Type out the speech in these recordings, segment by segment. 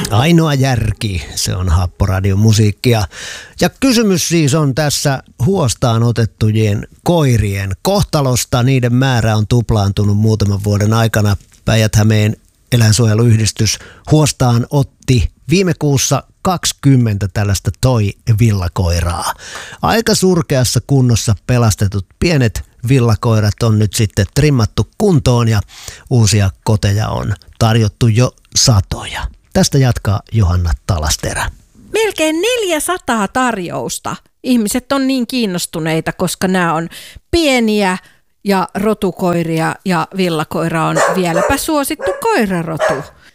Ainoa järki, se on Happoradion musiikkia. Ja kysymys siis on tässä huostaan otettujen koirien kohtalosta. Niiden määrä on tuplaantunut muutaman vuoden aikana. Päijät-Hämeen eläinsuojeluyhdistys huostaan otti viime kuussa 20 tällaista villakoiraa. Aika surkeassa kunnossa pelastetut pienet villakoirat on nyt sitten trimmattu kuntoon ja uusia koteja on tarjottu jo satoja. Tästä jatkaa Johanna Talasterä. Melkein 400 tarjousta. Ihmiset on niin kiinnostuneita, koska nämä on pieniä ja rotukoiria ja villakoira on vieläpä suosittu koirarotu.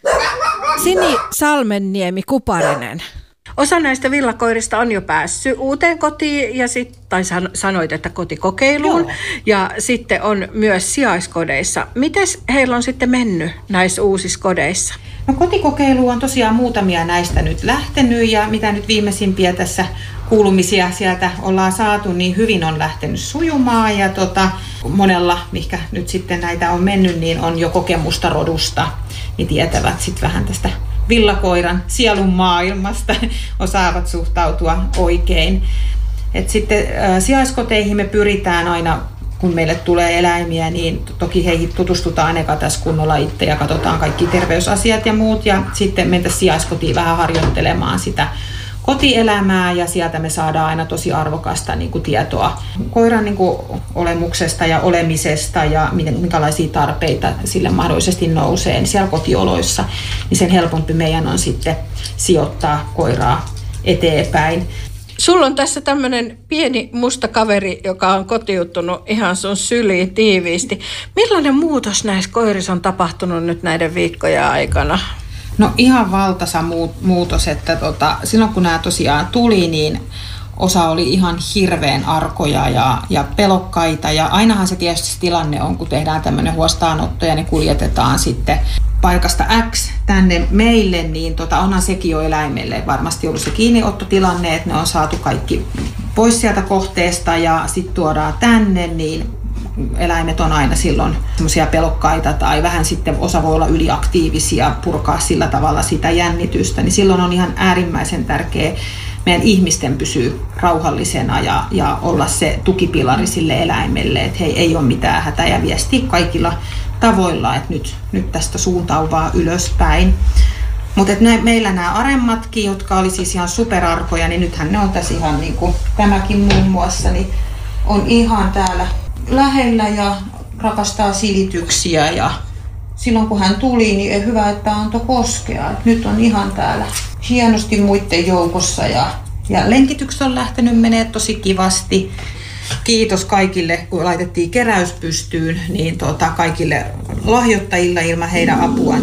Sini Salmenniemi Kuparinen. Osa näistä villakoirista on jo päässyt uuteen kotiin tai sanoit, että kotikokeiluun. Joo. Ja sitten on myös sijaiskodeissa. Mites heillä on sitten mennyt näissä uusissa kodeissa? No kotikokeilu on tosiaan muutamia näistä nyt lähtenyt ja mitä nyt viimeisimpiä tässä kuulumisia sieltä ollaan saatu, niin hyvin on lähtenyt sujumaan ja monella, mikä nyt sitten näitä on mennyt, niin on jo kokemusta rodusta, niin tietävät sitten vähän tästä villakoiran sielun maailmasta, osaavat suhtautua oikein. Et sitten sijaiskoteihin me pyritään aina, kun meille tulee eläimiä, niin toki heihin tutustutaan eka tässä kunnolla itse ja katsotaan kaikki terveysasiat ja muut. Ja sitten mentäisiin sijaiskotiin vähän harjoittelemaan sitä kotielämää ja sieltä me saadaan aina tosi arvokasta niin kuin tietoa koiran niin kuin olemuksesta ja olemisesta ja minkälaisia tarpeita sille mahdollisesti nousee siellä kotioloissa. Niin sen helpompi meidän on sitten sijoittaa koiraa eteenpäin. Sulla on tässä tämmöinen pieni musta kaveri, joka on kotiuttunut ihan sun syliin tiiviisti. Millainen muutos näissä koirissa on tapahtunut nyt näiden viikkojen aikana? No ihan valtaisa muutos, että silloin kun nämä tosiaan tuli, niin osa oli ihan hirveän arkoja ja pelokkaita. Ja ainahan se tietysti tilanne on, kun tehdään tämmöinen huostaanotto ja ne kuljetetaan sitten paikasta X tänne meille, niin onhan sekin jo eläimelle varmasti ollut se kiinniottotilanne, että ne on saatu kaikki pois sieltä kohteesta ja sitten tuodaan tänne, niin eläimet on aina silloin semmoisia pelokkaita tai vähän sitten osa voi olla yliaktiivisia, purkaa sillä tavalla sitä jännitystä, niin silloin on ihan äärimmäisen tärkeä meidän ihmisten pysyä rauhallisena ja olla se tukipilari sille eläimelle, että hei, ei ole mitään hätää ja viestiä kaikilla tavoilla, että nyt tästä suunta on vaan ylöspäin. Mutta meillä nämä aremmatkin, jotka oli siis ihan superarkoja, niin nythän ne on tässä ihan niin kuin tämäkin muun muassa, niin on ihan täällä lähellä ja rakastaa silityksiä ja silloin kun hän tuli, niin hyvä, että antoi koskea. Et nyt on ihan täällä hienosti muiden joukossa ja lenkitykset on lähtenyt menee tosi kivasti. Kiitos kaikille, kun laitettiin keräys pystyyn, niin kaikille lahjoittajille ilman heidän apua,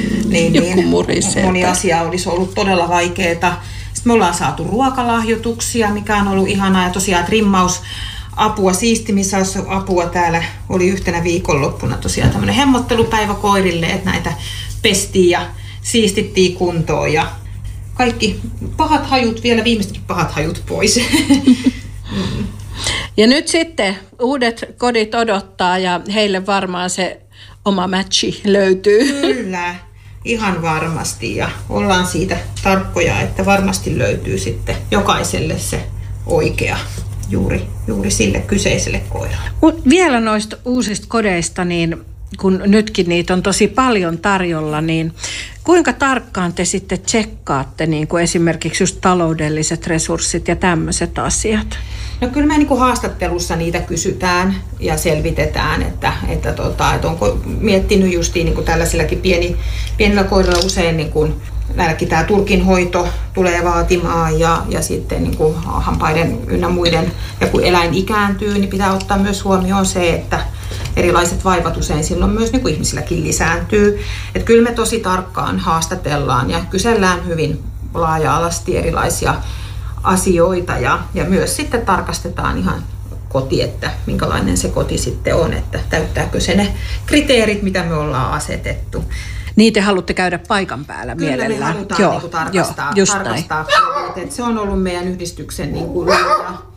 niin moni asia olisi ollut todella vaikeaa. Sitten me ollaan saatu ruokalahjoituksia, mikä on ollut ihanaa ja tosiaan trimmausapua, siistimisapua täällä oli yhtenä viikonloppuna tosiaan tämmöinen hemmottelupäivä koirille, että näitä pestiin ja siistittiin kuntoon ja kaikki pahat hajut, vielä viimeisetkin pahat hajut pois. Ja nyt sitten uudet kodit odottaa ja heille varmaan se oma matchi löytyy. Kyllä, ihan varmasti ja ollaan siitä tarkkoja, että varmasti löytyy sitten jokaiselle se oikea juuri sille kyseiselle koiralle. Vielä noista uusista kodeista, niin kun nytkin niitä on tosi paljon tarjolla, niin kuinka tarkkaan te sitten tsekkaatte niin kuin esimerkiksi just taloudelliset resurssit ja tämmöiset asiat? No kyllä me niin kuin haastattelussa niitä kysytään ja selvitetään, että onko miettinyt justiin niin kuin tällaisillakin pienillä koirilla usein niin kuin näilläkin tämä turkin hoito tulee vaatimaan ja sitten niin kuin hampaiden ynnä muiden. Ja kun eläin ikääntyy, niin pitää ottaa myös huomioon se, että erilaiset vaivat usein silloin myös niin kuin ihmisilläkin lisääntyy. Että kyllä me tosi tarkkaan haastatellaan ja kysellään hyvin laaja-alasti erilaisia asioita ja myös sitten tarkastetaan ihan koti, että minkälainen se koti sitten on, että täyttääkö se ne kriteerit, mitä me ollaan asetettu. Niin te haluatte käydä paikan päällä mielellään. Kyllä me halutaan tarkastaa. Se on ollut meidän yhdistyksen